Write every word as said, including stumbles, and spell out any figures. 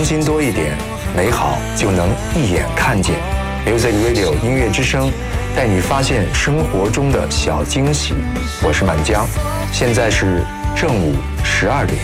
心多一点，美好就能一眼看见。Music Radio 音乐之声，带你发现生活中的小惊喜。我是满江，现在是正午十二点。